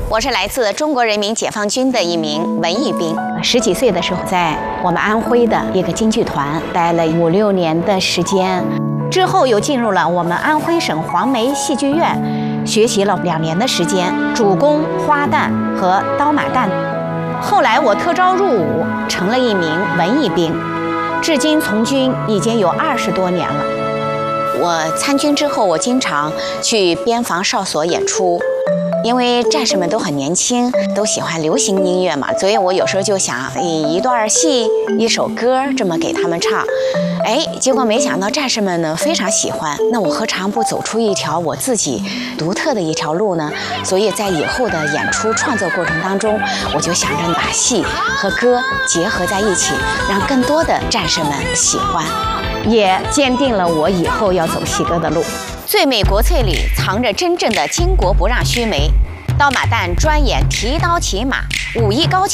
我是来自中国人民解放军的一名文艺兵。10几岁的时候，在我们安徽的一个京剧团待了5、6年的时间，之后又进入了我们安徽省黄梅戏剧院，学习了2年的时间，主攻花旦和刀马旦。后来我特招入伍，成了一名文艺兵，至今从军已经有20多年了。我参军之后，我经常去边防哨所演出，因为战士们都很年轻，都喜欢流行音乐嘛，所以我有时候就想一段戏、一首歌这么给他们唱。结果没想到战士们呢非常喜欢，那我何尝不走出一条我自己独特的一条路呢？所以在以后的演出创作过程当中，我就想着把戏和歌结合在一起，让更多的战士们喜欢，也坚定了我以后要走戏歌的路。最美国粹里藏着真正的巾帼不让须眉，刀马旦专演提刀骑马，武艺高强。